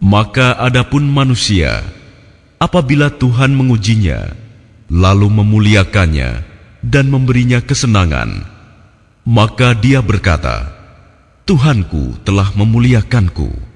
Maka adapun manusia, apabila Tuhan mengujinya, lalu memuliakannya dan memberinya kesenangan, maka dia berkata, Tuhanku telah memuliakanku.